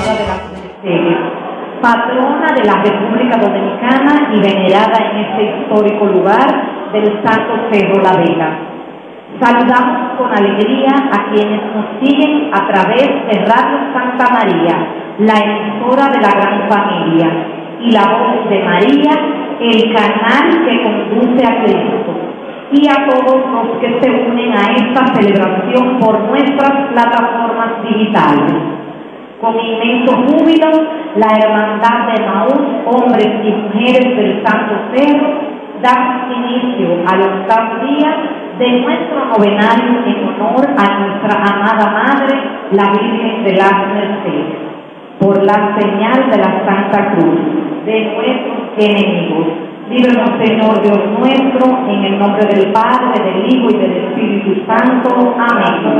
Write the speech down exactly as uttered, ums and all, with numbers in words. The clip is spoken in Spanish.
Señora de las Mercedes, patrona de la República Dominicana y venerada en este histórico lugar del Santo Cerro La Vega. Saludamos con alegría a quienes nos siguen a través de Radio Santa María, la emisora de la gran familia, y la voz de María, el canal que conduce a Cristo, y a todos los que se unen a esta celebración por nuestras plataformas digitales. Con inmenso júbilo, la Hermandad de Emaús, hombres y mujeres del Santo Cerro, da inicio al octavo día de nuestro novenario en honor a nuestra amada Madre, la Virgen de las Mercedes, por la señal de la Santa Cruz de nuestros enemigos. Líbranos, Señor Dios nuestro, en el nombre del Padre, del Hijo y del Espíritu Santo. Amén.